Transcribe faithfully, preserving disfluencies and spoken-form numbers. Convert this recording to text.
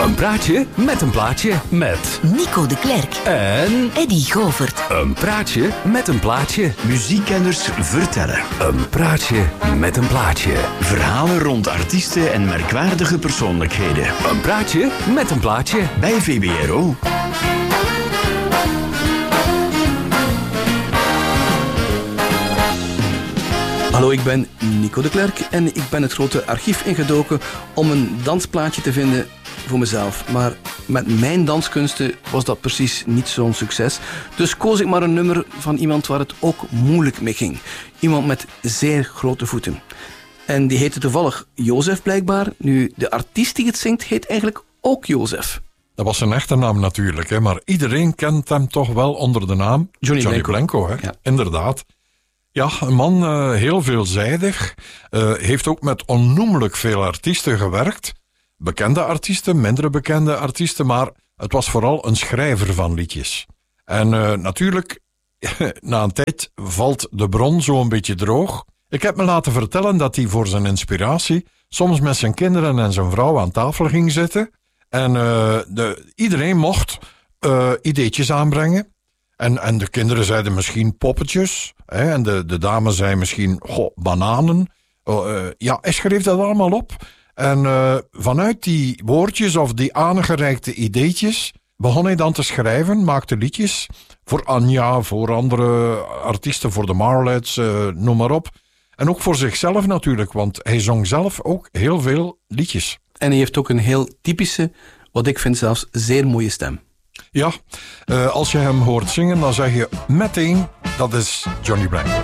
Een praatje met een plaatje met Nico de Klerk en Eddy Govert. een praatje met een plaatje. Muziekkenners vertellen. Een praatje met een plaatje. Verhalen rond artiesten en merkwaardige persoonlijkheden. Een praatje met een plaatje. Bij V B R O. Hallo, ik ben Nico de Klerk en ik ben het grote archief ingedoken om een dansplaatje te vinden voor mezelf. Maar met mijn danskunsten was dat precies niet zo'n succes. Dus koos ik maar een nummer van iemand waar het ook moeilijk mee ging. Iemand met zeer grote voeten. En die heette toevallig Jozef blijkbaar. Nu, de artiest die het zingt heet eigenlijk ook Jozef. Dat was zijn echte naam natuurlijk, hè? Maar iedereen kent hem toch wel onder de naam Johnny, Johnny Blanco. Blanco, hè? Ja. Inderdaad. Ja, een man uh, heel veelzijdig. Uh, heeft ook met onnoemelijk veel artiesten gewerkt. Bekende artiesten, mindere bekende artiesten, maar het was vooral een schrijver van liedjes. En uh, natuurlijk, na een tijd valt de bron zo een beetje droog. Ik heb me laten vertellen dat hij voor zijn inspiratie soms met zijn kinderen en zijn vrouw aan tafel ging zitten. En uh, de, iedereen mocht uh, ideetjes aanbrengen. En, en de kinderen zeiden misschien poppetjes. Hè, en de, de dame zei misschien goh, bananen. Uh, uh, ja, hij schreef dat allemaal op. En uh, vanuit die woordjes of die aangereikte ideetjes begon hij dan te schrijven, maakte liedjes. Voor Anja, voor andere artiesten, voor de Marlets, uh, noem maar op. En ook voor zichzelf natuurlijk, want hij zong zelf ook heel veel liedjes. En hij heeft ook een heel typische, wat ik vind zelfs, zeer mooie stem. Ja, uh, als je hem hoort zingen, dan zeg je meteen, dat is Johnny Blanco.